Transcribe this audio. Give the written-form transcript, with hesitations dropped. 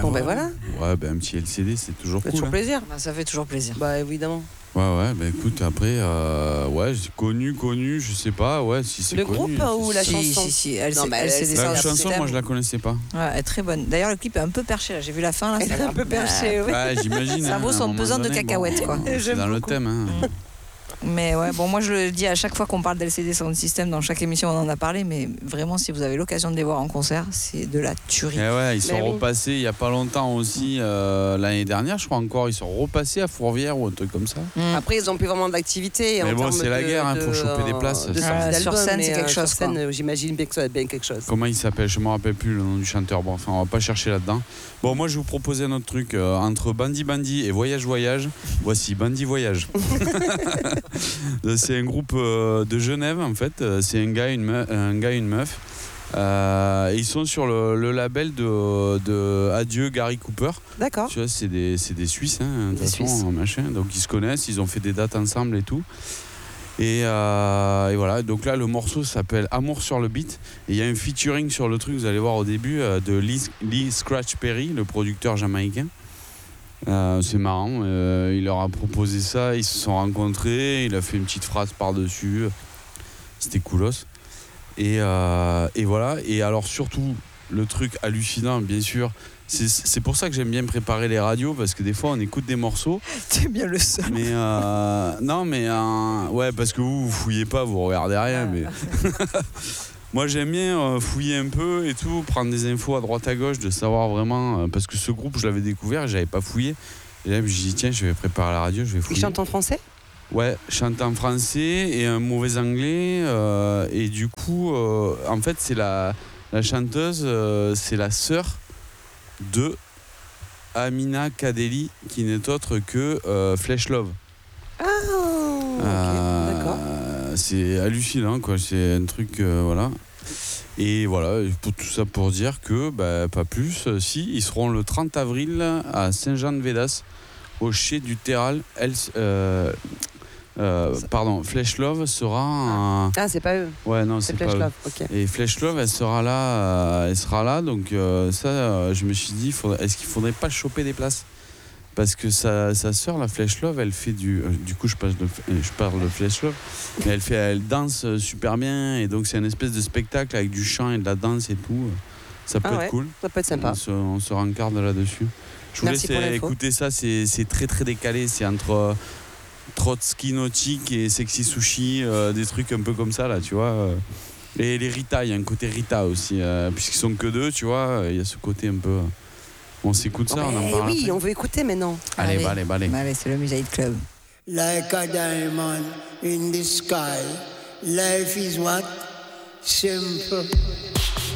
Bon, ben voilà. Ouais, ben un petit LCD, c'est toujours Ça fait cool. toujours plaisir. Bah, ça fait toujours plaisir. Bah évidemment. Ouais, ben écoute, après, ouais, j'ai connu, je sais pas, ouais, si c'est Le connu. groupe ou la Si, chanson? si, elle Non, mais s'est La descendue. chanson, moi, je la connaissais pas. Ouais, elle est très bonne. D'ailleurs, le clip est un peu perché, là. J'ai vu la fin, là. Elle est un peu perchée, oui. Ouais, j'imagine. Ça vaut à un son moment pesant de donné, cacahuètes, quoi. C'est J'aime dans le beaucoup. thème, hein. Mais ouais, bon, moi je le dis à chaque fois qu'on parle d'LCD Sound System, dans chaque émission on en a parlé, mais vraiment si vous avez l'occasion de les voir en concert, c'est de la tuerie. Et ouais, ils sont Mais oui. repassés il y a pas longtemps aussi, l'année dernière, je crois encore, ils sont repassés à Fourvière ou un truc comme ça. Après, ils ont plus vraiment d'activité. Mais en bon, termes c'est la guerre, hein, pour choper des places. De Ça. sortie Sur d'album, scène, mais, c'est quelque chose, Sur scène, j'imagine bien que ça va être bien quelque chose. Comment il s'appelle? Je me rappelle plus le nom du chanteur. Bon, enfin, on va pas chercher là-dedans. Bon, moi, je vais vous proposer un autre truc. Entre Bandy Bandy et Voyage Voyage, voici Bandy Voyage. C'est un groupe de Genève, en fait. C'est un gars, une meuf. Ils sont sur le label de Adieu Gary Cooper. D'accord. Tu vois, c'est des Suisses, hein, de toute Des façon, Suisses. machin. Donc ils se connaissent, ils ont fait des dates ensemble et tout. Et voilà, donc là le morceau s'appelle Amour sur le beat. Et il y a un featuring sur le truc, vous allez voir au début, de Lee Scratch Perry, le producteur jamaïcain. C'est marrant, il leur a proposé ça, ils se sont rencontrés, il a fait une petite phrase par-dessus. C'était coolos. Et voilà, et alors surtout, le truc hallucinant, bien sûr, c'est pour ça que j'aime bien préparer les radios, parce que des fois on écoute des morceaux. C'est bien le seul. Mais non, mais ouais, parce que vous fouillez pas, vous regardez rien. Mais moi j'aime bien fouiller un peu et tout, prendre des infos à droite à gauche, de savoir vraiment, parce que ce groupe je l'avais découvert et j'avais pas fouillé. Et là je me suis dit tiens, je vais préparer la radio, je vais fouiller. Ils chantent en français? Ouais, chante en français et un mauvais anglais. Et du coup, en fait, c'est la chanteuse, c'est la sœur de Amina Kadeli, qui n'est autre que Flesh Love. Ah, ok, d'accord. C'est hallucinant, quoi. C'est un truc, voilà. Et voilà, pour tout ça pour dire que, pas plus, si, ils seront le 30 avril à Saint-Jean-de-Védas, au Chez du Terral. Flesh Love sera Ah, c'est pas eux. Ouais, non, c'est pas Flesh eux. Love, ok. Et Flesh Love, elle sera là, donc je me suis dit, est-ce qu'il faudrait pas choper des places? Parce que sa sœur, la Flesh Love, elle fait du coup je parle de Flesh Love, mais elle danse super bien, et donc c'est une espèce de spectacle avec du chant et de la danse et tout. Ça peut être cool. Ça peut être sympa. On se rencarde là-dessus. Je vous Merci pour laisse l'info. écouter ça, c'est très très décalé, c'est entre Trotsky Nautique et Sexy Sushi, des trucs un peu comme ça là, tu vois. Et les Rita, il y a un côté Rita aussi, puisqu'ils sont que deux, tu vois, il y a ce côté un peu. On s'écoute ça, on en parle. Oui, après. on veut écouter maintenant. Allez. Allez, c'est le Musaïd Club. Like a diamond in the sky, life is what? Simple.